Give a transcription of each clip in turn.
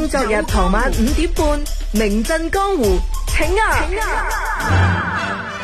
昨日傍晚5點半，名震江湖，請啊！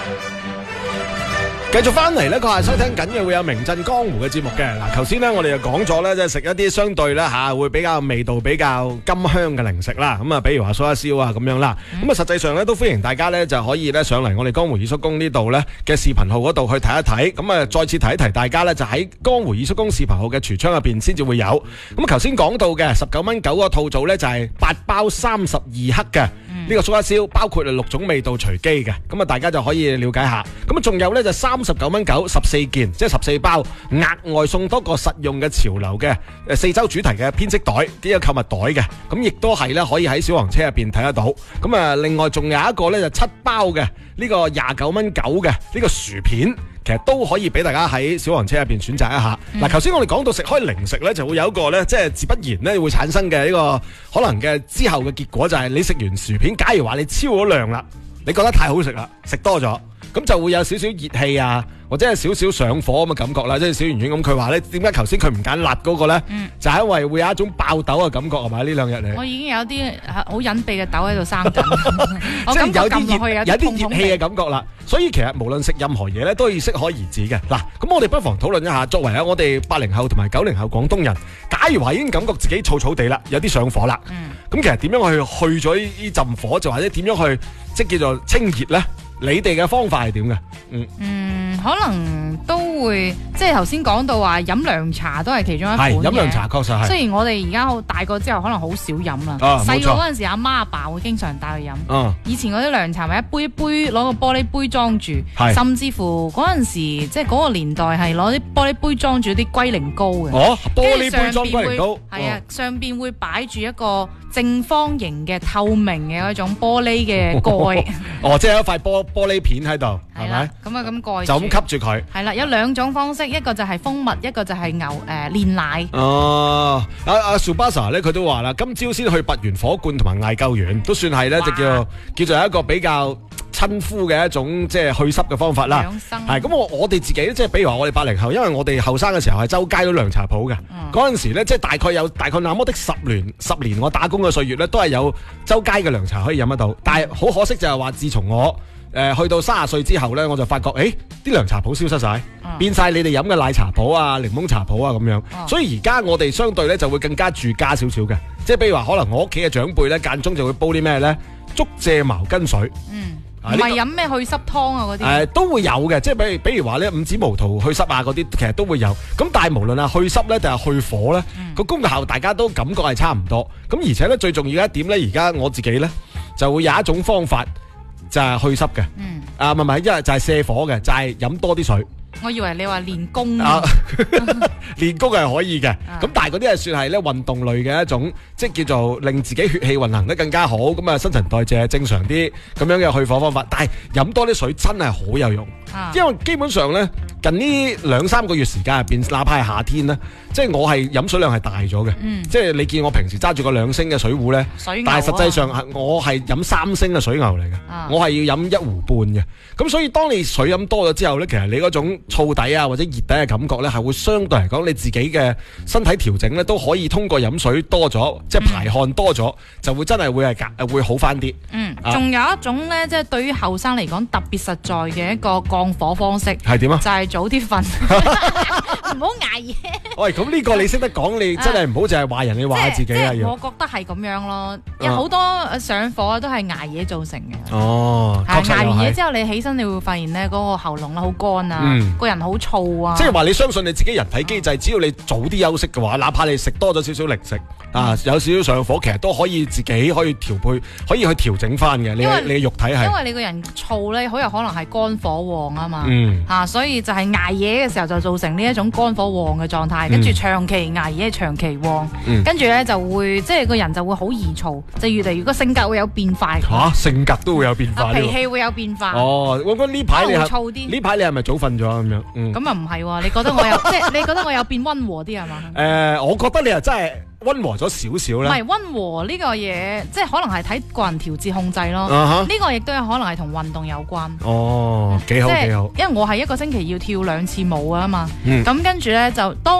繼續翻嚟咧，佢係收聽緊嘅會有名震江湖嘅節目嘅。嗱，頭先咧我哋就講咗咧，即係食一啲相對咧會比較味道比較甘香嘅零食啦。咁啊，比如話蘇一燒啊咁樣啦。咁啊，實際上咧都歡迎大家咧就可以咧上嚟我哋江湖二叔公呢度咧嘅視頻號嗰度去睇一睇。咁啊，再次提一提大家咧，就喺江湖二叔公視頻號嘅櫥窗入邊先至會有。咁啊，頭先講到嘅19蚊9個套組咧，就係8包32克嘅。呢個蘇一燒包括6種味道隨機嘅，咁啊大家就可以了解下。咁啊仲有呢，就39蚊9 14件，即係14包，額外送多個實用嘅潮流嘅4周主題嘅編織袋，呢個購物袋嘅，咁亦都係呢可以喺小黃車入邊睇得到。咁啊另外仲有一個呢，就7包嘅呢個29蚊9嘅呢個薯片。其實都可以俾大家喺小黃車入邊選擇一下。嗱，頭先我哋講到食開零食咧，就會有一個咧，即係自不然咧會產生嘅呢個可能嘅之後嘅結果，就係你食完薯片，假如話你超咗量啦，你覺得太好食啦，食多咗，咁就會有少少熱氣啊，或者係少少上火咁嘅感覺啦。即係小圓圓咁，佢話咧點解頭先佢唔揀辣嗰個咧？就係因為會有一種爆痘嘅感覺係咪？呢兩日你我已經有啲好隱秘嘅痘喺度生緊， 即係有啲熱熱氣嘅感覺啦。所以其實無論食任何嘢咧，都要適可而止嘅。嗱，咁我哋不妨討論一下，作為我哋80後同埋90後廣東人，假如話已經感覺自己燥燥地啦，有啲上火啦，咁其實點樣去咗呢陣火，就或者點樣去即係叫做清熱咧？你哋嘅方法係點嘅？ 可能都會即係頭先講到話飲涼茶都係其中一款嘅。 飲涼茶確實係。 雖然我哋而家好大個之後，可能好少飲啦。細個嗰陣時，阿媽阿爸會經常帶去飲。以前嗰啲涼茶咪一杯一杯攞個玻璃杯裝住，甚至乎嗰陣時即係嗰個年代係攞啲玻璃杯裝住啲龜苓膏嘅。 玻璃杯裝龜苓膏。 係啊，上邊會擺住一個正方形嘅透明嘅嗰種玻璃嘅蓋。 即係有一塊玻璃片喺度，係咪？ 咁啊咁蓋就咁吸住佢。 係啦，有兩種方式，一個就係蜂蜜，一個就係煉奶。 阿 Subasa 咧，佢都話啦，今朝先去拔完火罐同埋艾灸丸，都算係咧，就叫做一個比較親膚嘅一種即係去濕嘅方法啦。係咁，我哋自己即係比如話我哋80後，因為我哋後生嘅時候係周街都涼茶鋪嘅。嗰陣時咧，即係大概那麼的10年我打工嘅歲月咧，都係有周街嘅涼茶可以飲得到。但係好可惜就係話，自從我去到30歲之後咧，我就發覺啲涼茶鋪消失晒，變晒你哋飲嘅奶茶鋪啊、檸檬茶鋪啊咁樣。所以而家我哋相對咧就會更加住家少少嘅，即係比如話可能我屋企嘅長輩咧間中就會煲啲咩咧竹蔗茅根水。 唔係飲咩去濕湯啊嗰啲？ 都會有嘅，即係比如話咧五指毛桃去濕啊嗰啲，其實都會有。咁但係無論係去濕咧定係去火咧，個功效大家都感覺係差唔多。咁而且咧最重要一點咧，而家我自己咧就會有一種方法就係去濕嘅。唔係，一係就係瀉火嘅，就係飲多啲水。 我以為你話練功練功係可以嘅，咁但係嗰啲係算係咧運動類嘅一種，即係叫做令自己血氣運行得更加好，咁啊新陳代謝正常啲咁樣嘅去火方法。但係飲多啲水真係好有用，因為基本上咧近呢2-3個月時間入邊，哪怕係夏天咧，即係我係飲水量係大咗嘅，即係你見我平時揸住個2升嘅水壺咧，但係實際上我係飲3升嘅水牛嚟嘅，我係要飲1壺半嘅。咁所以當你水飲多咗之後咧，其實你嗰種燥底啊或者熱底嘅感覺咧，係會相對嚟講你自己嘅身體調整咧都可以通過飲水多咗，即係排汗多咗，就會真係會好翻啲。 仲有一種咧，即係對於後生嚟講特別實在嘅一個降火方式係點啊？ 就係早啲瞓，唔好捱夜。 喂，咁呢個你識得講，你真係唔好淨係話人，你話下自己啊！ 我覺得係咁樣咯，有好多上火都係捱夜造成嘅。捱完夜之後你起身，你會發現咧嗰個喉嚨好乾啊，個人好燥啊。 即係話你相信你自己人體機制，只要你早啲休息嘅話，哪怕你食多咗少少零食有少少上火，其實都可以自己可以調配，可以去調整翻嘅。你嘅肉體係因為你個人燥咧，好有可能係肝火旺啊嘛。所以就係捱夜嘅時候就造成呢一種肝火旺嘅狀態，跟住長期捱夜長期旺，跟住咧就會即係個人就會好易燥，就越嚟越個性格會有變化。 性格都會有變化， 脾氣會有變化。 我覺得呢排你燥啲。 呢排你係咪早瞓咗咁樣？ 咁啊唔係喎，你覺得我有即係你覺得我有變溫和啲係嘛？ 我覺得你又真係溫和咗少少啦。 唔係溫和呢個嘢，即係可能係睇個人調節控制咯。呢個亦都有可能係同運動有關。 幾好幾好。 因為我係一個星期要跳2次舞啊嘛。咁跟住咧就當